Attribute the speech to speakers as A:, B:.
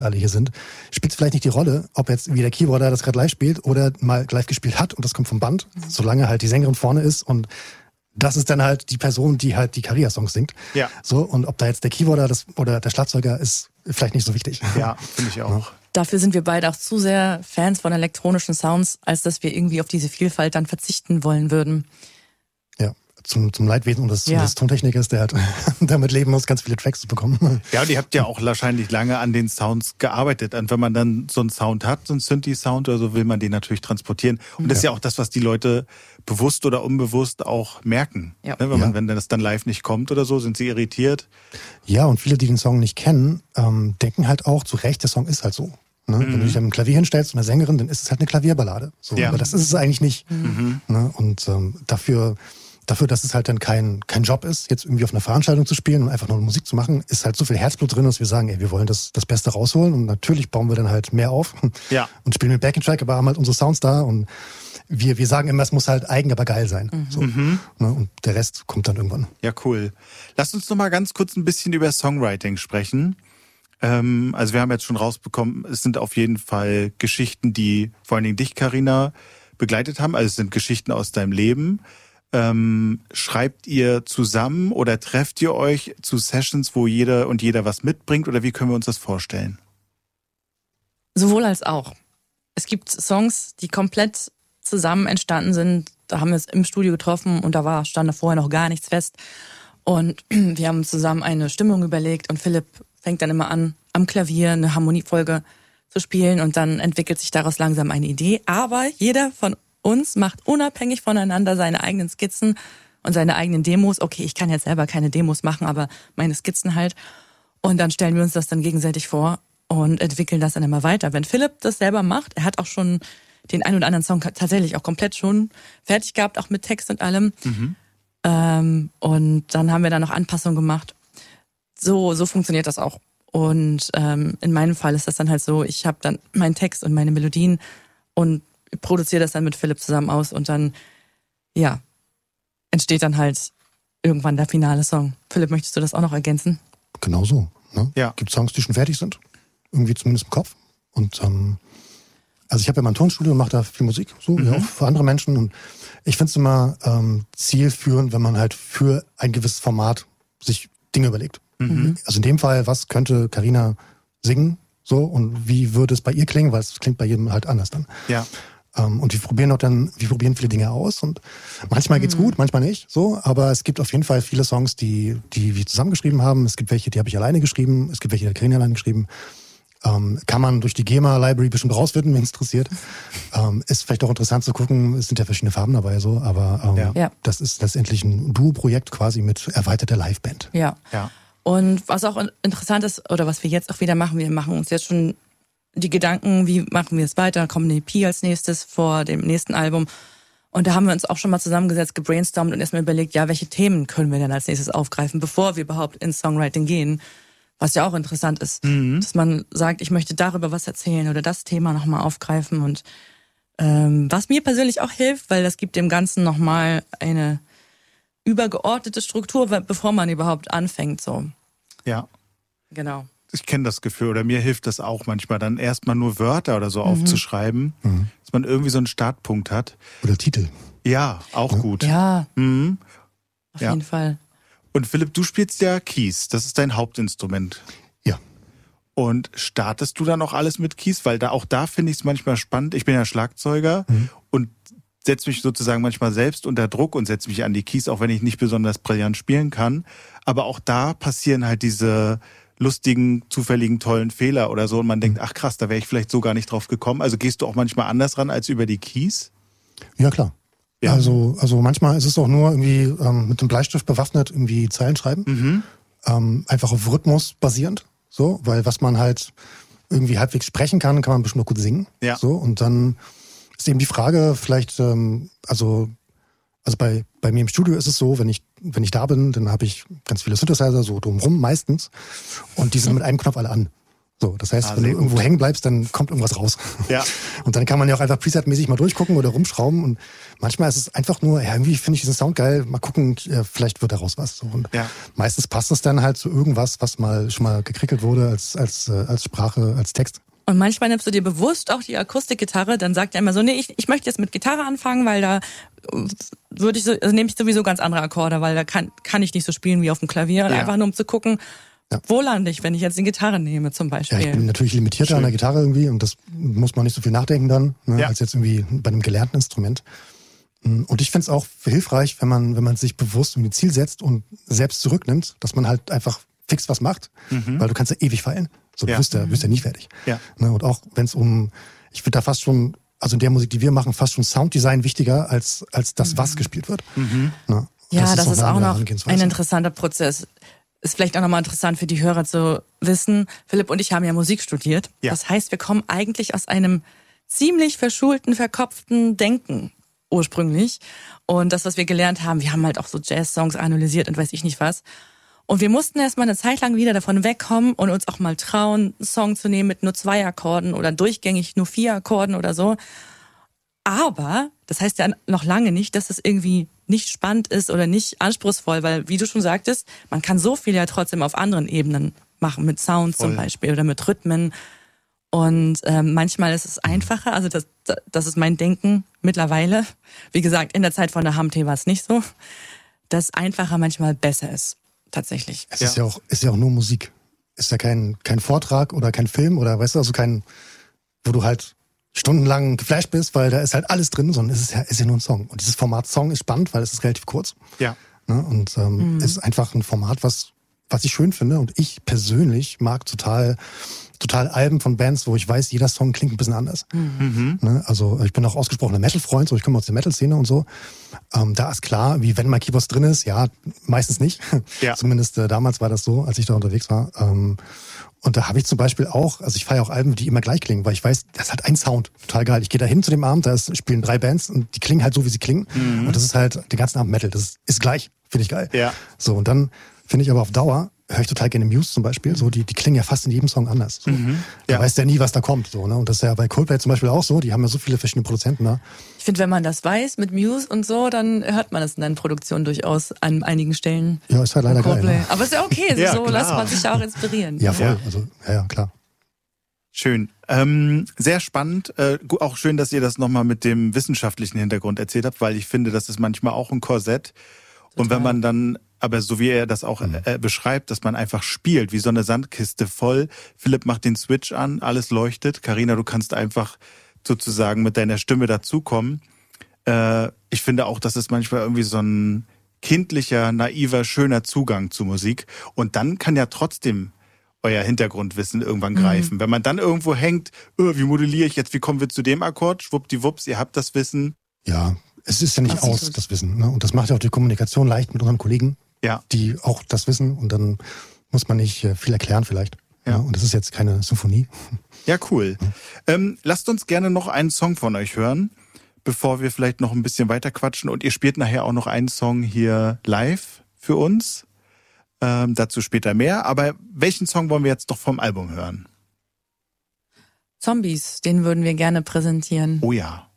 A: alle hier sind, spielt es vielleicht nicht die Rolle, ob jetzt wie der Keyboarder das gerade live spielt oder mal live gespielt hat und das kommt vom Band, solange halt die Sängerin vorne ist und das ist dann halt die Person, die halt die Caria-Songs singt.
B: Ja.
A: So, und ob da jetzt der Keyboarder oder der Schlagzeuger ist, vielleicht nicht so wichtig.
B: Ja, finde ich auch.
C: Dafür sind wir beide auch zu sehr Fans von elektronischen Sounds, als dass wir irgendwie auf diese Vielfalt dann verzichten wollen würden.
A: Ja, zum Leidwesen des Tontechnikers, der halt damit leben muss, ganz viele Tracks zu bekommen.
B: Ja, und ihr habt ja auch wahrscheinlich lange an den Sounds gearbeitet. Und wenn man dann so einen Sound hat, so einen Synthi-Sound oder so, will man den natürlich transportieren. Und das ist ja auch das, was die Leute bewusst oder unbewusst auch merken.
C: Ja.
B: Ne? Wenn das dann live nicht kommt oder so, sind sie irritiert.
A: Ja, und viele, die den Song nicht kennen, denken halt auch, zu Recht, der Song ist halt so. Ne? Wenn du dich am Klavier hinstellst und eine Sängerin, dann ist es halt eine Klavierballade. So,
B: Ja.
A: aber das ist es eigentlich nicht. Ne? Und dafür, dass es halt dann kein Job ist, jetzt irgendwie auf einer Veranstaltung zu spielen und einfach nur Musik zu machen, ist halt so viel Herzblut drin, dass wir sagen, ey, wir wollen das Beste rausholen und natürlich bauen wir dann halt mehr auf und spielen mit Backing-Track, aber haben halt unsere Sounds da und wir sagen immer, es muss halt eigen, aber geil sein. So, ne? Und der Rest kommt dann irgendwann.
B: Ja, cool. Lasst uns noch mal ganz kurz ein bisschen über Songwriting sprechen. Also wir haben jetzt schon rausbekommen, es sind auf jeden Fall Geschichten, die vor allen Dingen dich, Carina, begleitet haben. Also es sind Geschichten aus deinem Leben. Schreibt ihr zusammen oder trefft ihr euch zu Sessions, wo jeder was mitbringt? Oder wie können wir uns das vorstellen?
C: Sowohl als auch. Es gibt Songs, die komplett zusammen entstanden sind. Da haben wir uns im Studio getroffen und stand da vorher noch gar nichts fest. Und wir haben zusammen eine Stimmung überlegt und Philipp fängt dann immer an, am Klavier eine Harmoniefolge zu spielen und dann entwickelt sich daraus langsam eine Idee. Aber jeder von uns macht unabhängig voneinander seine eigenen Skizzen und seine eigenen Demos. Okay, ich kann jetzt selber keine Demos machen, aber meine Skizzen halt. Und dann stellen wir uns das dann gegenseitig vor und entwickeln das dann immer weiter. Wenn Philipp das selber macht, er hat auch schon den einen oder anderen Song tatsächlich auch komplett schon fertig gehabt, auch mit Text und allem. Und dann haben wir da noch Anpassungen gemacht. So funktioniert das auch. Und in meinem Fall ist das dann halt so, ich habe dann meinen Text und meine Melodien und produziere das dann mit Philipp zusammen aus und dann, entsteht dann halt irgendwann der finale Song. Philipp, möchtest du das auch noch ergänzen?
A: Genau so. Ne?
B: Ja.
A: Gibt Songs, die schon fertig sind, irgendwie zumindest im Kopf. Und also ich habe ja mein Tonstudio und mache da viel Musik, so wie auch für andere Menschen. Und ich finde es immer zielführend, wenn man halt für ein gewisses Format sich Dinge überlegt. Also in dem Fall, was könnte Carina singen, so, und wie würde es bei ihr klingen, weil es klingt bei jedem halt anders dann.
B: Ja.
A: Und wir probieren viele Dinge aus und manchmal geht's gut, manchmal nicht, so, aber es gibt auf jeden Fall viele Songs, die wir zusammengeschrieben haben. Es gibt welche, die habe ich alleine geschrieben, es gibt welche, die hat Carina alleine geschrieben. Kann man durch die GEMA-Library bestimmt rausfinden, wenn es interessiert. Ist vielleicht auch interessant zu gucken, es sind ja verschiedene Farben dabei, so, aber das ist letztendlich ein Duo-Projekt quasi mit erweiterter Liveband.
C: Ja. Und was auch interessant ist, oder was wir jetzt auch wieder machen, wir machen uns jetzt schon die Gedanken, wie machen wir es weiter, kommt eine EP als nächstes vor dem nächsten Album. Und da haben wir uns auch schon mal zusammengesetzt, gebrainstormt und erstmal überlegt, welche Themen können wir denn als nächstes aufgreifen, bevor wir überhaupt ins Songwriting gehen. Was ja auch interessant ist, dass man sagt, ich möchte darüber was erzählen oder das Thema nochmal aufgreifen. Und was mir persönlich auch hilft, weil das gibt dem Ganzen nochmal eine übergeordnete Struktur, bevor man überhaupt anfängt. So.
B: Ja.
C: Genau.
B: Ich kenne das Gefühl, oder mir hilft das auch manchmal, dann erstmal nur Wörter oder so aufzuschreiben, dass man irgendwie so einen Startpunkt hat.
A: Oder Titel.
B: Ja, auch gut.
C: Ja, auf jeden Fall.
B: Und Philipp, du spielst ja Keys, das ist dein Hauptinstrument.
A: Ja.
B: Und startest du dann auch alles mit Keys? Weil auch da finde ich es manchmal spannend. Ich bin ja Schlagzeuger und setze mich sozusagen manchmal selbst unter Druck und setze mich an die Keys, auch wenn ich nicht besonders brillant spielen kann. Aber auch da passieren halt diese lustigen, zufälligen, tollen Fehler oder so. Und man denkt, ach krass, da wäre ich vielleicht so gar nicht drauf gekommen. Also gehst du auch manchmal anders ran als über die Keys?
A: Ja, klar.
B: Ja.
A: Also manchmal ist es auch nur irgendwie mit dem Bleistift bewaffnet irgendwie Zeilen schreiben. Einfach auf Rhythmus basierend. So, weil was man halt irgendwie halbwegs sprechen kann man bestimmt auch gut singen.
B: Ja.
A: So, und dann ist eben die Frage, vielleicht, also bei mir im Studio ist es so, wenn ich da bin, dann habe ich ganz viele Synthesizer so drumherum meistens und die sind mit einem Knopf alle an. So, das heißt, wenn du irgendwo hängen bleibst, dann kommt irgendwas raus.
B: Ja.
A: Und dann kann man ja auch einfach preset-mäßig mal durchgucken oder rumschrauben. Und manchmal ist es einfach nur, ja, irgendwie finde ich diesen Sound geil, mal gucken, vielleicht wird daraus was. So. Und meistens passt es dann halt zu irgendwas, was schon mal gekrickelt wurde als Sprache, als Text.
C: Und manchmal nimmst du dir bewusst auch die Akustikgitarre, dann sagt er immer so, nee, ich möchte jetzt mit Gitarre anfangen, weil da nehme ich sowieso ganz andere Akkorde, weil da kann ich nicht so spielen wie auf dem Klavier. Und einfach nur um zu gucken, wo lande ich, wenn ich jetzt die Gitarre nehme zum Beispiel.
A: Ja, ich bin natürlich limitierter an der Gitarre irgendwie und das muss man nicht so viel nachdenken dann, als jetzt irgendwie bei einem gelernten Instrument. Und ich finde es auch hilfreich, wenn man sich bewusst um ein Ziel setzt und selbst zurücknimmt, dass man halt einfach fix was macht, weil du kannst ja ewig feilen. So, du wirst ja nie fertig. Ja. Und auch wenn es ich würde da fast schon, also in der Musik, die wir machen, fast schon Sounddesign wichtiger als das, was gespielt wird.
C: Ja, das ist auch noch ein interessanter Prozess. Ist vielleicht auch nochmal interessant für die Hörer zu wissen. Philipp und ich haben ja Musik studiert. Ja. Das heißt, wir kommen eigentlich aus einem ziemlich verschulten, verkopften Denken ursprünglich. Und das, was wir gelernt haben, wir haben halt auch so Jazz-Songs analysiert und weiß ich nicht was. Und wir mussten erstmal eine Zeit lang wieder davon wegkommen und uns auch mal trauen, einen Song zu nehmen mit nur 2 Akkorden oder durchgängig nur 4 Akkorden oder so. Aber das heißt ja noch lange nicht, dass es irgendwie nicht spannend ist oder nicht anspruchsvoll, weil, wie du schon sagtest, man kann so viel ja trotzdem auf anderen Ebenen machen, mit Sounds zum Beispiel oder mit Rhythmen. Und manchmal ist es einfacher, also das ist mein Denken mittlerweile. Wie gesagt, in der Zeit von der HMT war es nicht so, dass einfacher manchmal besser ist, tatsächlich.
A: Es ist ja auch nur Musik. Ist ja kein Vortrag oder kein Film oder weißt du, also wo du halt stundenlang geflasht bist, weil da ist halt alles drin, sondern ist ja nur ein Song. Und dieses Format Song ist spannend, weil es ist relativ kurz. Ja. Und es ist einfach ein Format, was ich schön finde. Und ich persönlich mag total Alben von Bands, wo ich weiß, jeder Song klingt ein bisschen anders. Also ich bin auch ausgesprochener Metal-Freund, so ich komme aus der Metal-Szene und so. Da ist klar, wie wenn mal Keyboards drin ist, ja, meistens nicht. Ja. Zumindest damals war das so, als ich da unterwegs war. Und da habe ich zum Beispiel auch, also ich feiere auch Alben, die immer gleich klingen, weil ich weiß, das hat einen Sound, total geil. Ich gehe da hin zu dem Abend, spielen 3 Bands und die klingen halt so, wie sie klingen. Und das ist halt den ganzen Abend Metal, das ist gleich, finde ich geil. Ja. So, und dann finde ich aber auf Dauer, höre ich total gerne Muse zum Beispiel, so die klingen ja fast in jedem Song anders. So. Da weiß der nie, was da kommt. So, ne? Und das ist ja bei Coldplay zum Beispiel auch so, die haben ja so viele verschiedene Produzenten da.
C: Ich finde, wenn man das weiß mit Muse und so, dann hört man das in deinen Produktionen durchaus an einigen Stellen.
A: Ja, ist halt leider geil. Ne?
C: Aber ist ja okay, ja, so lässt man sich ja auch inspirieren.
A: Ja, voll. Also, ja, klar.
B: Schön. Sehr spannend. Auch schön, dass ihr das nochmal mit dem wissenschaftlichen Hintergrund erzählt habt, weil ich finde, das ist manchmal auch ein Korsett. Total. Und wenn man dann, aber so wie er das auch beschreibt, dass man einfach spielt, wie so eine Sandkiste voll. Philipp macht den Switch an, alles leuchtet. Carina, du kannst einfach sozusagen mit deiner Stimme dazukommen. Ich finde auch, das ist manchmal irgendwie so ein kindlicher, naiver, schöner Zugang zu Musik. Und dann kann ja trotzdem euer Hintergrundwissen irgendwann greifen. Wenn man dann irgendwo hängt, wie modelliere ich jetzt, wie kommen wir zu dem Akkord? Schwuppdiwupps, ihr habt das Wissen.
A: Ja, es ist ja nicht das Wissen. Ne? Und das macht ja auch die Kommunikation leicht mit unseren Kollegen, die auch das wissen. Und dann muss man nicht viel erklären vielleicht. Ja. Und das ist jetzt keine Symphonie.
B: Ja, cool. Lasst uns gerne noch einen Song von euch hören, bevor wir vielleicht noch ein bisschen weiter quatschen. Und ihr spielt nachher auch noch einen Song hier live für uns. Dazu später mehr. Aber welchen Song wollen wir jetzt doch vom Album hören?
C: Zombies, den würden wir gerne präsentieren.
B: Oh ja.